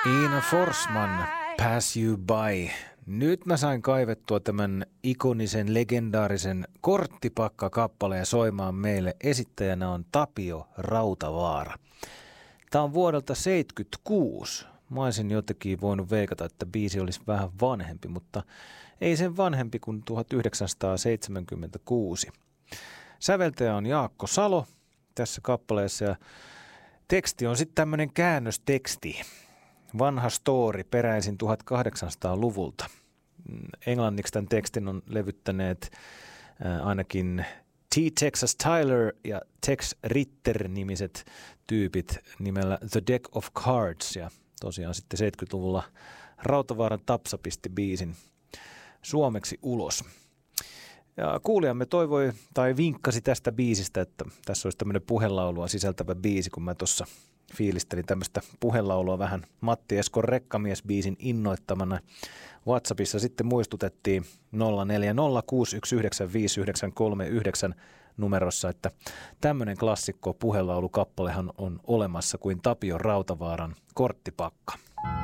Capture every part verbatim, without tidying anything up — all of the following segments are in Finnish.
Iina Forsman, Pass You By. Nyt mä sain kaivettua tämän ikonisen, legendaarisen Korttipakka-kappaleen soimaan meille. Esittäjänä on Tapio Rautavaara. Tää on vuodelta seitsemänkymmentäkuusi. Mä olisin jotenkin voinut veikata, että biisi olisi vähän vanhempi, mutta ei sen vanhempi kuin tuhatyhdeksänsataaseitsemänkymmentäkuusi. Säveltäjä on Jaakko Salo tässä kappaleessa ja teksti on sitten tämmöinen käännösteksti. Vanha story peräisin tuhatkahdeksansataaluvulta. Englanniksi tämän tekstin on levyttäneet äh, ainakin T. Texas Tyler ja Tex Ritter-nimiset tyypit nimellä The Deck of Cards. Ja tosiaan sitten seitsemänkymmentäluvulla Rautavaaran Tapsa pisti biisin suomeksi ulos. Ja kuulijamme toivoi tai vinkkasi tästä biisistä, että tässä olisi tämmöinen puhelaulua sisältävä biisi, kun mä tuossa fiilistelin tämmöistä puhelaulua vähän Matti Eskon Rekkamies-biisin innoittamana. WhatsAppissa sitten muistutettiin nolla neljä nolla kuusi yksi yhdeksän viisi yhdeksän kolme yhdeksän numerossa, että tämmöinen klassikko puhelaulukappalehan on olemassa kuin Tapio Rautavaaran Korttipakka.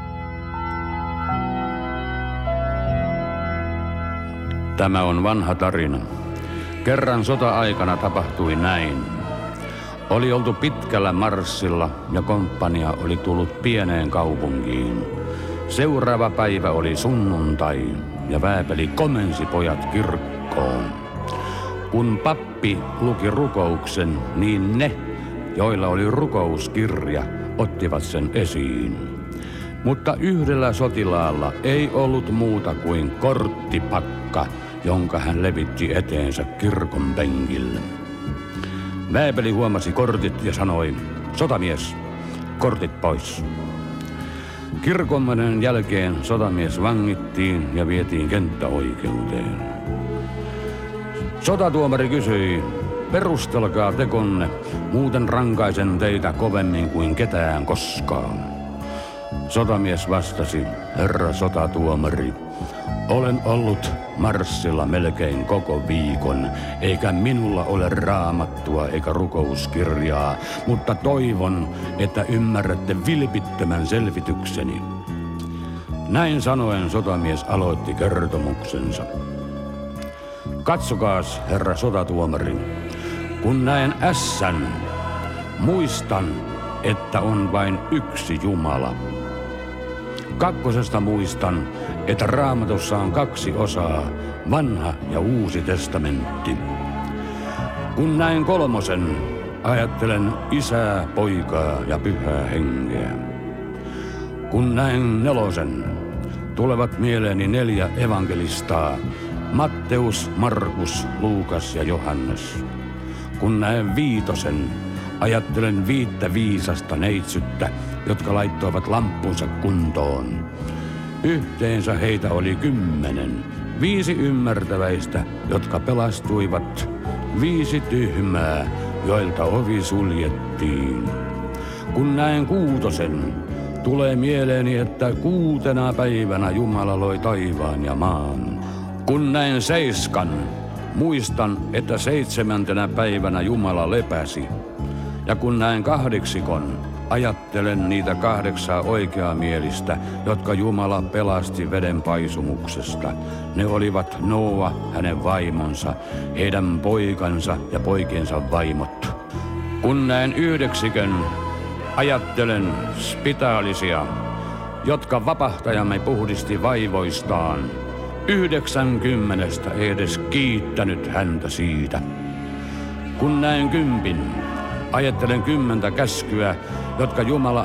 Tämä on vanha tarina. Kerran sota-aikana tapahtui näin. Oli oltu pitkällä marssilla ja komppania oli tullut pieneen kaupunkiin. Seuraava päivä oli sunnuntai ja Vääpeli komensi pojat kirkkoon. Kun pappi luki rukouksen, niin ne, joilla oli rukouskirja, ottivat sen esiin. Mutta yhdellä sotilaalla ei ollut muuta kuin korttipakka, jonka hän levitti eteensä kirkon penkille. Vääpeli huomasi kortit ja sanoi, sotamies, kortit pois. Kirkonmenen jälkeen sotamies vangittiin ja vietiin kenttäoikeuteen. Sotatuomari kysyi, perustelkaa tekonne, muuten rankaisen teitä kovemmin kuin ketään koskaan. Sotamies vastasi, herra sotatuomari, olen ollut marssilla melkein koko viikon, eikä minulla ole raamattua eikä rukouskirjaa, mutta toivon, että ymmärrätte vilpittömän selvitykseni. Näin sanoen sotamies aloitti kertomuksensa. Katsokaas, herra sotatuomari, kun näen ässän, muistan, että on vain yksi Jumala. Kakkosesta muistan, että Raamatussa on kaksi osaa, vanha ja uusi testamentti. Kun näen kolmosen, ajattelen isää, poikaa ja pyhää henkeä. Kun näen nelosen, tulevat mieleeni neljä evankelistaa, Matteus, Markus, Luukas ja Johannes. Kun näen viitosen, ajattelen viittä viisasta neitsyttä, jotka laittoivat lamppunsa kuntoon. Yhteensä heitä oli kymmenen, viisi ymmärtäväistä, jotka pelastuivat, viisi tyhmää, joilta ovi suljettiin. Kun näen kuutosen, tulee mieleeni, että kuutena päivänä Jumala loi taivaan ja maan. Kun näen seiskan, muistan, että seitsemäntenä päivänä Jumala lepäsi. Ja kun näen kahdeksikon, ajattelen niitä kahdeksaa oikeamielistä, jotka Jumala pelasti veden paisumuksesta. Ne olivat Nooa, hänen vaimonsa, heidän poikansa ja poikiensa vaimot. Kun näen yhdeksikön, ajattelen spitaalisia, jotka vapahtajamme puhdisti vaivoistaan. Yhdeksänkymmenestä ei edes kiittänyt häntä siitä. Kun näen kympin, ajattelen kymmentä käskyä, jotka Jumala